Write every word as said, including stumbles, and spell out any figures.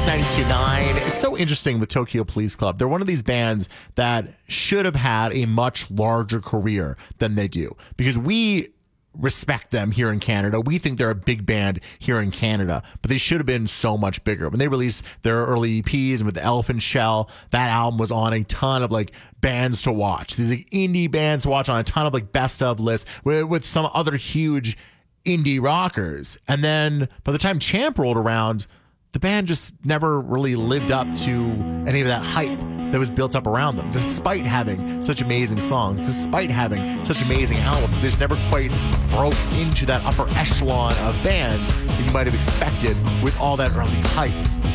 Mix ninety-two point nine. It's so interesting with Tokyo Police Club. They're one of these bands that should have had a much larger career than they do, because we respect them here in Canada. We think they're a big band here in Canada, but they should have been so much bigger. When they released their early E Ps and with the Elephant Shell, that album was on a ton of like bands to watch. These like indie bands to watch on a ton of like best of lists with, with some other huge indie rockers. And then by the time Champ rolled around, the band just never really lived up to any of that hype that was built up around them, despite having such amazing songs, despite having such amazing albums. They just never quite broke into that upper echelon of bands that you might have expected with all that early hype.